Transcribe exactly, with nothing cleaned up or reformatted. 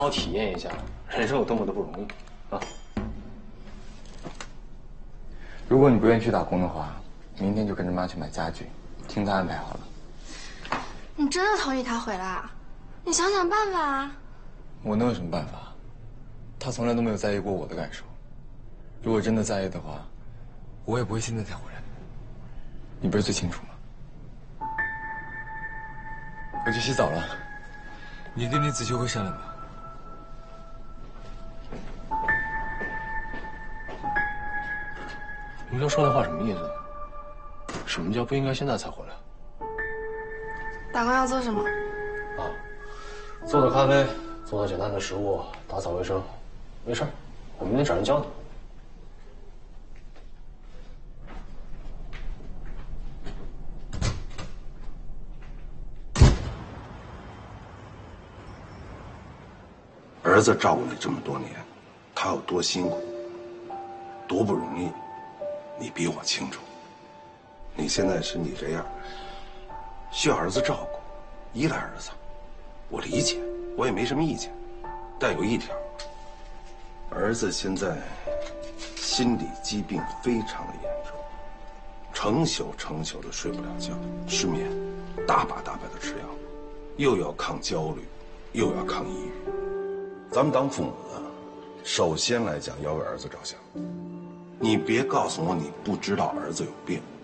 好体验一下人生有多么的不容易啊！ 如果你不愿意去打工的话，明天就跟着妈去买家具，听她安排好了。 你真的同意他回来啊？你想想办法啊！ 我能有什么办法？他从来都没有在意过我的感受。如果真的在意的话，我也不会现在才回来。你不是最清楚吗？我去洗澡了，你练练自修会上来吧。 你刚说那话什么意思？什么叫不应该现在才回来？ 打工要做什么？ 啊，做做咖啡，做做简单的食物，打扫卫生，没事儿，我明天找人教你。 儿子照顾你这么多年，他有多辛苦，多不容易，你比我清楚。你现在身体这样，需要儿子照顾，依赖儿子，我理解，我也没什么意见。但有一条，儿子现在心理疾病非常的严重，成宿成宿的睡不了觉，失眠，大把大把的吃药，又要抗焦虑，又要抗抑郁。咱们当父母的，首先来讲要为儿子着想。你别告诉我你不知道儿子有病。